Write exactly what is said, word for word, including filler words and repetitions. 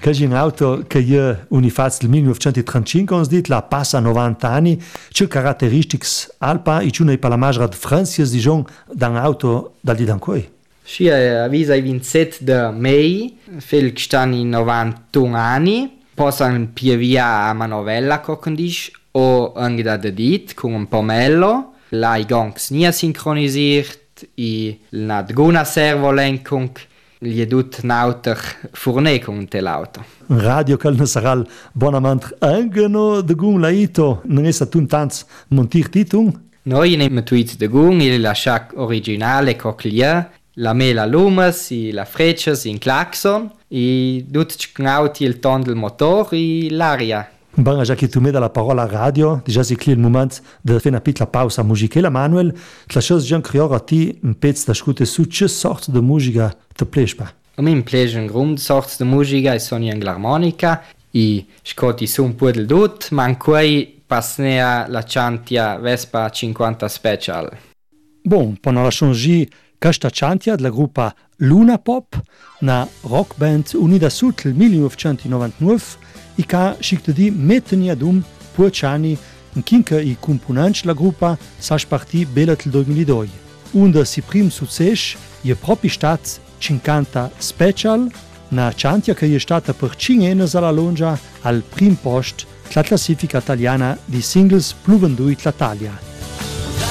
Che è un'auto che è unifaz del millenovecentotrentacinque, on dit, la passa a novanta anni, c'è caratteristiche alpa e c'è una palamagera di Francia, diciamo, da un'auto dal di Dancoi. Sì, avvisa il ventisette di Mai, fel che stanno in novantuno anni, possono più via a manovella, coccondis, o anche da dedit, con un pomello, la i gongs nie synchronisiert, e la dguna servolenkung, gli è tut nauter forne con l'auto. Un radio che non sarà buonamente anche no de gun laito, non è stato un tanto montir titung? Noi ne mettuit de gun, il la chac originale cochlia, la mela lumas, e la freccias in claxon, e tut c'gnauti il ton del motor e l'aria. Ben, già che tu mi dai la parola radio, già si clia il momento di fare una piccola pausa musicale, Manuel, la cosa già creare a ti un pezzo da ascoltare su che sorta di musica ti piace? A me piace un grande sorta di musica, e sono in l'armonica, e ascolti su un po' del tutto, ma anche passnea la chantia Vespa cinquanta Special. Bon, per la changer questa chantia della gruppa Luna Pop, una rock band unita sul millenovecentonovantanove, e che schicte di metteni ad un puociani in chinca i componenti della gruppa sa sparti bella del duemiladue. Unde si prim successo è proprio stato cinquanta Special, una chantia che è stata per cinque anni alla longa al prim posto della classifica italiana di singles più venduti d'Italia.